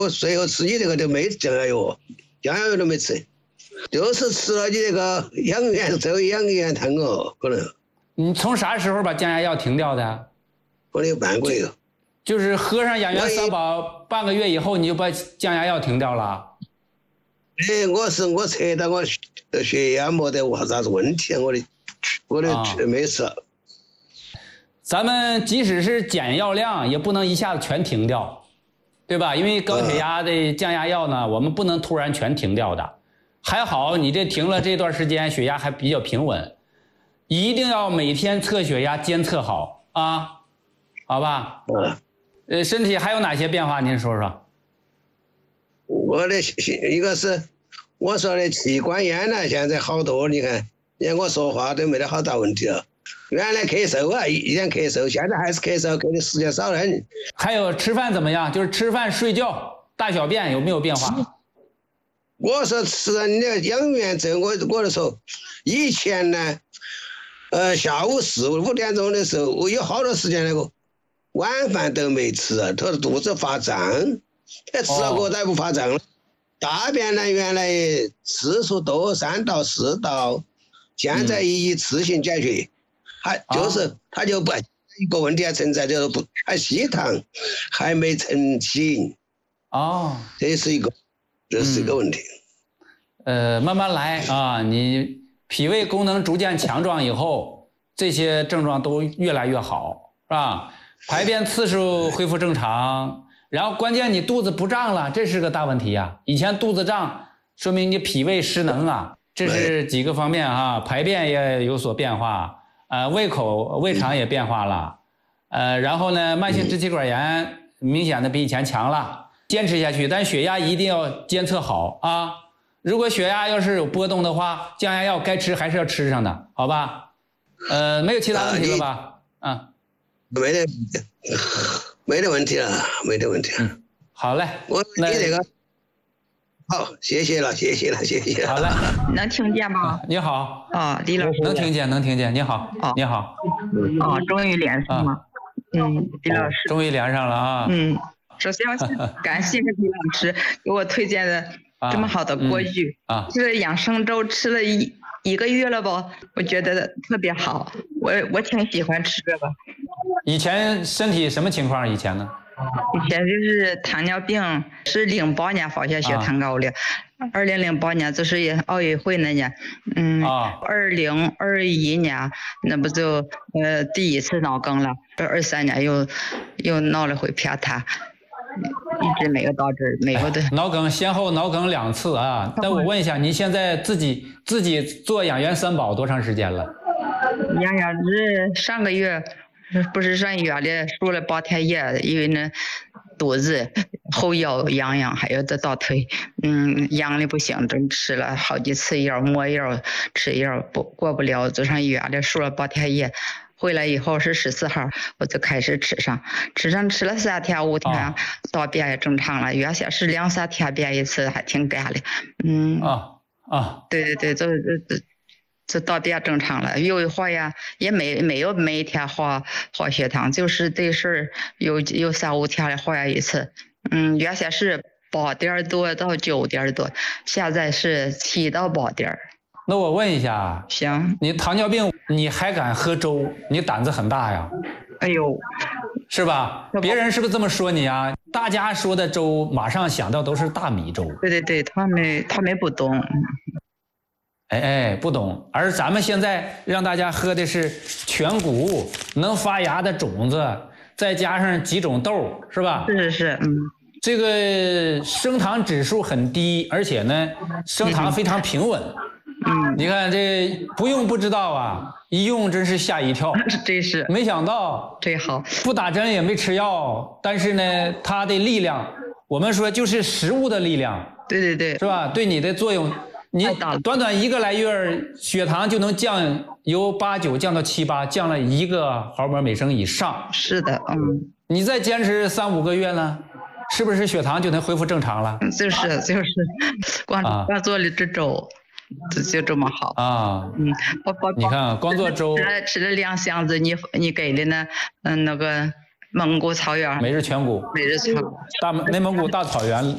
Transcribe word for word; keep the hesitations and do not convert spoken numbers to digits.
我随后吃你这个就没降压药，降压药都没吃，就是吃了你这个养元粥、养元汤哦，可能。 你从啥时候把降压药停掉的？ 我有半个月。 就是喝上养元三宝半个月以后，你就把降压药停掉了？ 哎，我是我测到我血压没得啥子问题，我的我的没事。啊， 咱们即使是减药量，也不能一下子全停掉，对吧？因为高血压的降压药呢，我们不能突然全停掉的。还好你这停了这段时间，血压还比较平稳，一定要每天测血压，监测好啊，好吧？ 嗯。 呃，身体还有哪些变化？您说说。 我的一个是我说的气管炎呢，现在好多，你看，你看我说话都没得好大问题了。原来咳嗽啊，一天咳嗽，现在还是咳嗽，咳的时间少了。 还有吃饭怎么样？就是吃饭、睡觉、大小便有没有变化？ 我说吃了你的养元粥，我我就说，以前呢，呃，下午四五点钟的时候，我有好多时间那个。晚饭都没吃，他说肚子发胀，哎，吃了过再不发胀了。哦、大便呢，原来次数多三到四道，现在一次性解决，还、嗯、就是他就不一个问题还存在，就是不还稀糖还没成型。 哦， 这是一个，这是一个问题。 嗯、呃，慢慢来啊，你脾胃功能逐渐强壮以后，这些症状都越来越好，是吧？排便次数恢复正常，然后关键你肚子不胀了，这是个大问题呀、啊。以前肚子胀，说明你脾胃失能啊，这是几个方面啊，排便也有所变化，呃，胃口、胃肠也变化了，呃，然后呢，慢性支气管炎明显的比以前强了，坚持下去，但血压一定要监测好啊。如果血压要是有波动的话，降压药该吃还是要吃上的，好吧？呃，没有其他问题了吧？啊。 没得，没得问题了，没得问题了。 嗯，好嘞， 我你这个，好，谢谢了，谢谢了，谢谢了。 好嘞， 能听见吗？ 你好。 啊，李老师。 能听见，能听见。你好。哦，你好。 哦，终于连上了。嗯，李老师。 终于连上了啊。 嗯，首先我感谢李老师给我推荐的这么好的锅具啊，这个养生粥吃了一一个月了吧，我觉得特别好，我我挺喜欢吃这个。 以前身体什么情况？以前呢？ 以前就是糖尿病，是零八年发现血糖高的，二零零八年就是奥运会那年，嗯，二零二一年那不就呃第一次脑梗了，这二三年又又闹了回偏瘫，一直没有到这儿，没有的。 脑梗先后脑梗两次啊！但我问一下，你现在自己自己做养元三宝多长时间了？ 养元这上个月。不是上药的输了八天液，因为呢肚子后腰痒痒，还有这大腿，嗯，痒的不行，真吃了好几次药，摸药吃药不过不了，就上医院的输了八天液，回来以后是十四号我就开始吃上，吃上吃了三天五天，哦、大便也正常了，原先是两三天便一次，还挺干的，嗯， 啊啊， 对对对，这这这。这大便正常了，有一会儿呀，也没没有每天化化血糖，就是这事儿有有三五天的化一次。嗯，原先是八点多到九点多，现在是七到八点。 那我问一下， 行， 你糖尿病你还敢喝粥，你胆子很大呀？ 哎呦， 是吧？别人是不是这么说你啊？大家说的粥，马上想到都是大米粥。 对对对，他们他们不懂。 哎哎，不懂，而咱们现在让大家喝的是全谷能发芽的种子，再加上几种豆，是吧？ 是是是，嗯。 这个升糖指数很低，而且呢，升糖非常平稳。嗯，你看这不用不知道啊，一用真是吓一跳。 真是， 没想到这好， 不打针也没吃药，但是呢，它的力量，我们说就是食物的力量。 对对对， 是吧？对你的作用。你短短一个来月，血糖就能降由八九降到七八，降了一个毫摩每升以上。 是的，嗯。 你再坚持三五个月呢，是不是血糖就能恢复正常了？ 就是就是，光光做了这粥，就就这么好啊。 嗯，我我你看光做粥， 吃了吃了两箱子，你你给的呢，嗯那个蒙古草原每日全谷， 每日全谷， 大内蒙古大草原